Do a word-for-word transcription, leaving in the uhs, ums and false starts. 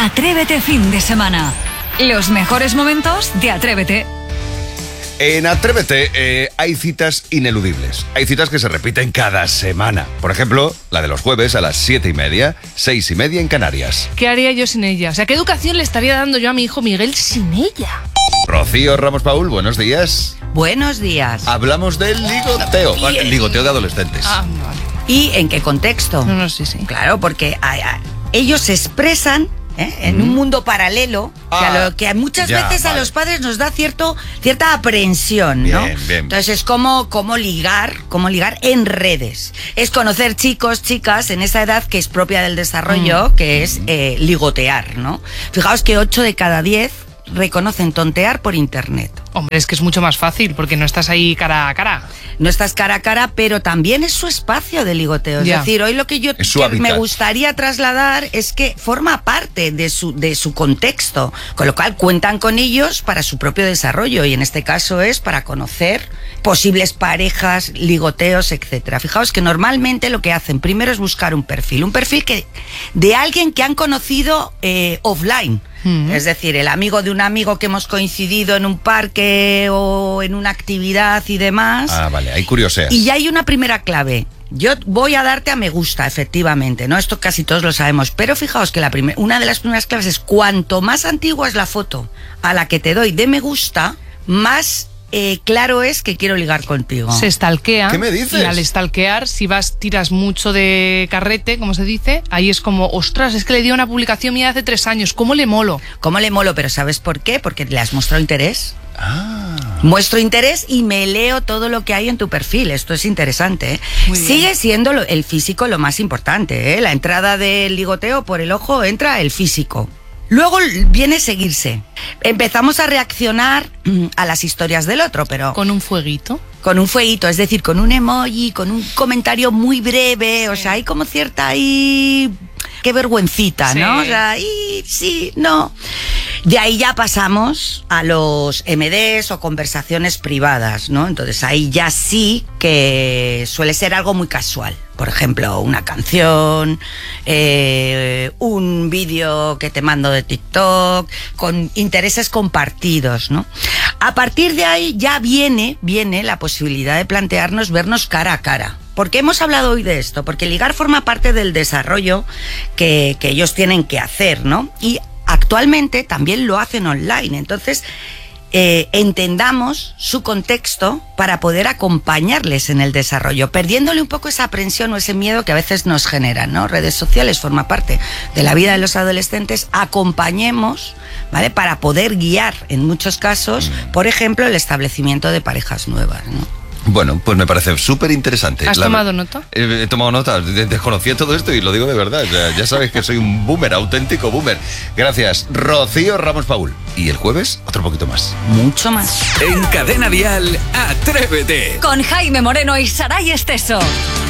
Atrévete fin de semana. Los mejores momentos de Atrévete. En Atrévete eh, hay citas ineludibles. Hay citas que se repiten cada semana. Por ejemplo, la de los jueves a las siete y media, seis y media en Canarias. ¿Qué haría yo sin ella? O sea, ¿qué educación le estaría dando yo a mi hijo Miguel sin ella? Rocío Ramos Paul, buenos días. Buenos días. Hablamos del ligoteo. Vale, el ligoteo de adolescentes. Ah, vale. ¿Y en qué contexto? No, no, sí, sí. Claro, porque a, a, ellos se expresan ¿eh? en mm. un mundo paralelo ah, que, a lo que muchas ya, veces vale. a los padres nos da cierto cierta aprehensión, ¿no? Bien, bien. Entonces es como, como ligar, como ligar en redes. Es conocer chicos, chicas en esa edad que es propia del desarrollo, mm. que es eh, ligotear, ¿no? Fijaos que ocho de cada diez reconocen tontear por internet. Hombre, es que es mucho más fácil porque no estás ahí cara a cara. No estás cara a cara, pero también es su espacio de ligoteo. Es ya. decir, hoy lo que yo que me gustaría trasladar es que forma parte de su, de su contexto, con lo cual cuentan con ellos para su propio desarrollo y en este caso es para conocer posibles parejas, ligoteos, etcétera. Fijaos que normalmente lo que hacen primero es buscar un perfil, un perfil que de alguien que han conocido eh, offline. Mm. Es decir, el amigo de un amigo que hemos coincidido en un parque o en una actividad y demás. Ah, vale, hay curiosidad. Y ya hay una primera clave. Yo voy a darte a me gusta, efectivamente, ¿no? Esto casi todos lo sabemos. Pero fijaos que la primer, una de las primeras claves es cuanto más antigua es la foto a la que te doy de me gusta, más Eh, claro es que quiero ligar contigo. Se stalkea. ¿Qué me dices? Y al stalkear, si vas, tiras mucho de carrete, como se dice, ahí es como, ostras, es que le dio una publicación mía hace tres años, ¿cómo le molo? ¿Cómo le molo? Pero ¿sabes por qué? Porque le has mostrado interés. Ah. Muestro interés y me leo todo lo que hay en tu perfil. Esto es interesante, ¿eh? Sigue siendo lo, el físico lo más importante, ¿eh? La entrada del ligoteo por el ojo entra el físico. Luego viene seguirse. Empezamos a reaccionar a las historias del otro, pero... ¿Con un fueguito? Con un fueguito, es decir, con un emoji, con un comentario muy breve, sí. O sea, hay como cierta ahí... Qué vergüencita, sí. ¿no? O sea, y sí, no... De ahí ya pasamos a los eme des o conversaciones privadas, ¿no? Entonces ahí ya sí que suele ser algo muy casual. Por ejemplo, una canción, eh, un vídeo que te mando de TikTok, con intereses compartidos, ¿no? A partir de ahí ya viene, viene la posibilidad de plantearnos vernos cara a cara. ¿Por qué hemos hablado hoy de esto? Porque ligar forma parte del desarrollo que, que ellos tienen que hacer, ¿no? Y actualmente también lo hacen online, entonces eh, entendamos su contexto para poder acompañarles en el desarrollo, perdiéndole un poco esa aprensión o ese miedo que a veces nos generan, ¿no? Redes sociales forma parte de la vida de los adolescentes, acompañemos, ¿vale? Para poder guiar en muchos casos, por ejemplo, el establecimiento de parejas nuevas, ¿no? Bueno, pues me parece súper interesante. ¿Has La, tomado nota? He, he tomado nota, desconocía todo esto y lo digo de verdad. Ya, ya sabes que soy un boomer, auténtico boomer. Gracias, Rocío Ramos Paul. Y el jueves, otro poquito más. Mucho más. En Cadena Dial, Atrévete. Con Jaime Moreno y Saray Esteso.